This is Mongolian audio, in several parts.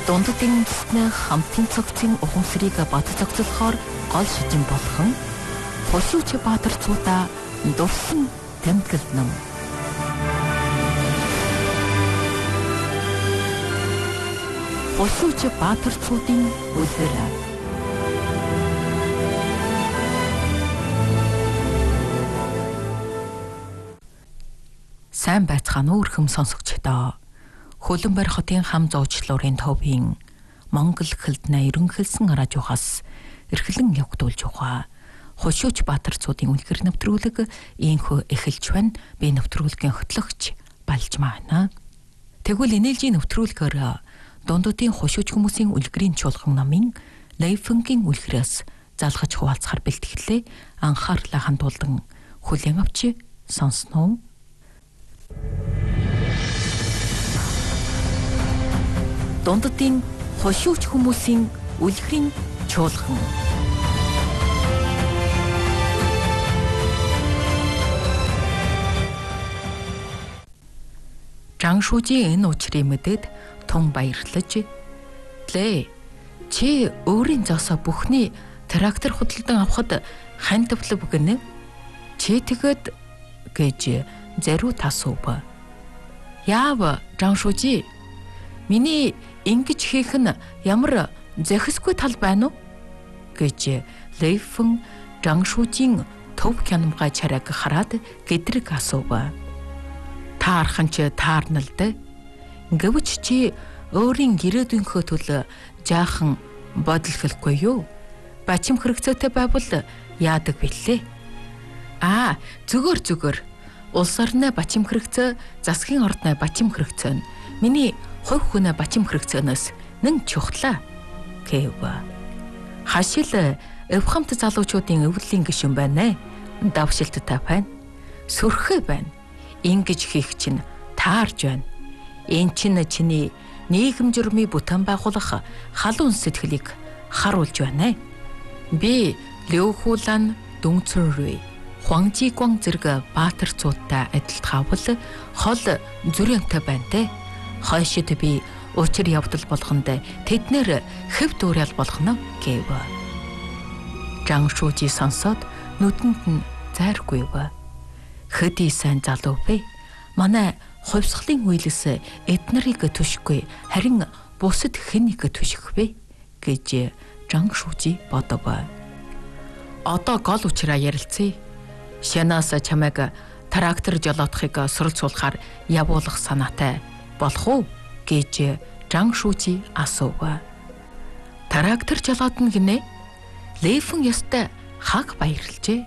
дундадын үндэснээ хамтын цогцын ухамсарыг бод зохицохоор гол шижин болгон Хошууч Баатар цуудаа дурсан тэмдэглэл ном. Хошууч Баатар цуудын үлгэр. Сайн байцгаана уу өрхөм сонсогчдоо. Хөлбөмбөр хотын хам зуучлуурын төвийн Монгол хэлднэ ерөнхийлсэн радиогоос эрхлэн явагдуулж байгаа Хошууч Баатар цуудын үлгэр нэвтрүүлэг ийхүү эхэлж байна. Би нэвтрүүлгийн хөтлөгч Балж маана. Тэгвэл энэлжийн нэвтрүүлгээр дундуудын хошууч хүмүүсийн үлгэрийн чуулган намын Лейфэнгийн үлгэрээс залгаж хуваалцахаар бэлтгэлээ. Анхаарлаа хандуулан хүлээн авч сонсноо. Дундадын хошууч хүмүүсийн үлгэрийн чуулган. Жангшужи энэ учрыг мэдээд тун баярлаж, "Лээ, чи өөрийн зоосоо бүхний трактор худалдан авахд хань төвлөв гэнэ? Чи тэгэд" гэж зориуд асуув. "Яав, Жангшужи? Миний ингэж хийх нь ямар зохисгүй тал байна уу?" гэж Лейфэн Жангшужийн төв хянамгай чарайг хараад гэдрэг асуув. "Таархан ч таарналтай. Гэвч чи өөрийн ирээдүйнхөө төлөө жаахан бодлохолгүй юу? Бачим хэрэгцээтэй байвал яадаг билээ?" Зүгээр. Улс орны бачим хэрэгцээ, засгийн ордны бачим хэрэгцээ нь миний хувь хүнээ бачим хэрэгцээнээс нэн чухлаа гэв. Хашил эвхамт залуучуудын өвлийн гишүүн байна. Давшилттай байна. Сүрхээ байна. Ингэж хийх чинь таарж байна. Энэ чинь чиний нийгэм журмын бүтээн байгуулах халуун сэтгэлийг харуулж байна. Би Лёхулан Дүнцүрүй Хуанжигуан зэрэг Баатар цуудтай адилтгаавал хол зүрэнтэй байна те. Хойшид би учир явдал болгонд тэднэр хэв дуурайл болгоно гэв. Жангшужи сонсоод нүдэнд нь зайргүй вэ. "Хөдий сайн залуу бэ? Манай хувьсгалын үйлс эднэрийг түшихгүй харин бусад хэнийг түших вэ?" гэж Жангшужи бодов. "Одоо гол учраа ярилцъя. Шянаас чамайг трактор жолоодохыг суралцуулахаар явуулах санаатай болох уу?" гэж Жангшужи асуув. "Трактор жолоодно гинэ?" Лейфэн ёстой хаг баярлжээ.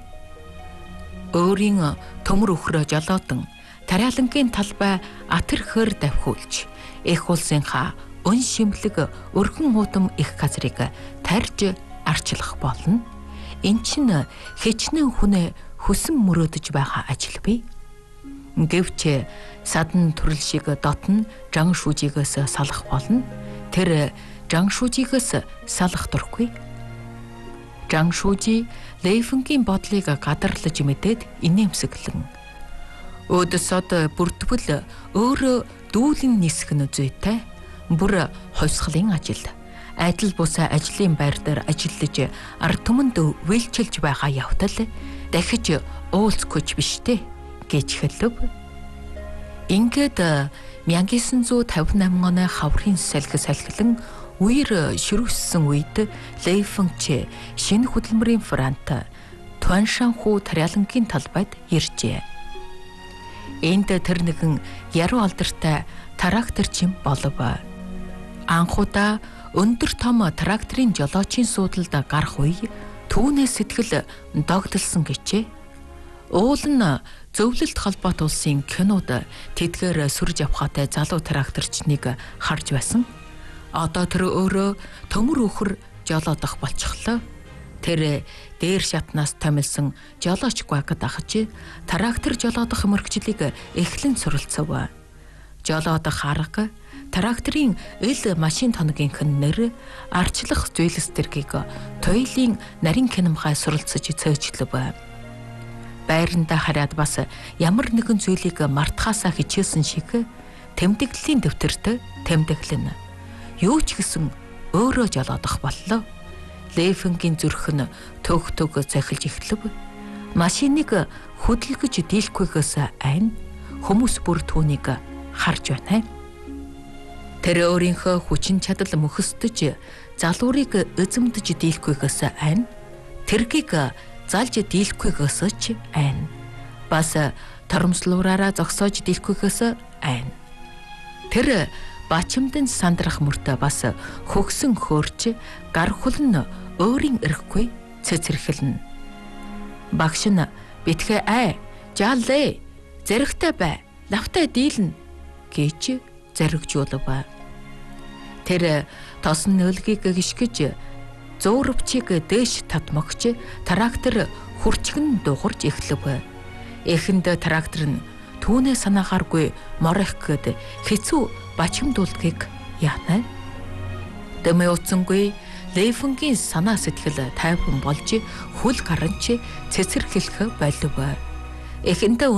Өөрийн төмөр өхрөө жолоодон тариалангийн талбай атэрхөр давхиулж их улсынхаа өн шимлэг өргөн уудам их газрыг тарьж арчлах болно. Энэ чинь хичнээн хүнээ хүсэн мөрөөдөж байгаа ажил бий. Гэвч садан төрөл шиг дотн Жангшужигээс салах болно. Тэр Жангшужигээс салах дургүй. Жангшужи Лейфэнгийн бодлыг гадарлаж мэдээд инээмсэглэн "Өдсөд бүртгэл өөрөө дүүлэн нисэх нь зүйтэй. Бүр хувьсгалын ажил. Адил бус ажлын байр дээр ажиллаж ард түмэнд вэлчилж байгаа явдал дахиж уулзахгүй биш дээ" гэж хэлв. Ингээд 1958 оны хаврын салхилан үер ширүүссэн үед Лейфэн шинэ хөдөлмөрийн фронт Туаншанху тариалангийн талбайд иржээ. Энд тэр нэгэн яруу алдартай тракторчин болов. Анхудаа өндөр том тракторын жолоочийн суудалд гарах үе түүний сэтгэл догдолсон гэжээ. Уул нь зөвлөлт холбоот улсын кинод тэдгээр сүрж авахатай залуу тракторчныг харж байсан. Одоо тэр өөрөө төмөр өхөр жолоодох болчихлоо. Тэр дээр шатнаас томилсон жолооч гуаг дахж трактор жолоодох мөрөгчлийг эхлэн суралцав. Жолоодох арга, тракторын ил машин тоногийнх нь нэр, арчлах зүйлс зэргийг туйлын нарийн кинамхай суралцаж цөөжлөв. Байранда хараад бас ямар нэгэн зүйлийг мартахаасаа хичээсэн шиг тэмдэглэлийн дэвтэрт тэмдэглэнэ. юу ч гэсэн өөрөө жолоодох боллоо. Лефенгийн зүрх нь төг цохилж эхлэв. Машиныг хөдөлгөж дийлэхгүйгээс айн хүмүүс бүр түүнийг харж байна. Тэр өөрийнхөө хүчин чадал мөхөсдөж залуурыг эзэмдэж дийлэхгүйгээс айн тэргийг залж дийлэхгүйгээс ч айн бас торомслуураараа зогсоож дийлэхгүйгээс айн. Тэр бачимдын сандрах мөртөө бас хөгсөн хөөрч гар хул нь өөрийн эрэхгүй цэцэрхэлнэ. Багш нь битгий жааллээ, зэрэгтэй бай, лавтай дийлнэ гэж зоригжуулав. Тэр тосон нөлгийг гიშгэж зуурвчийг дээш татмагч трактор хурчгэн дуурж эхлэв. Эхэнд трактор нь түүнээ санаагааргүй морих гээд хэцүү бачимдуулдгийг яана. Дэмэ утсангүй Лефенгийн санаа сэтгэл тайван болж хөл гаранч цэцэрхэлэх болов. Эхэндээ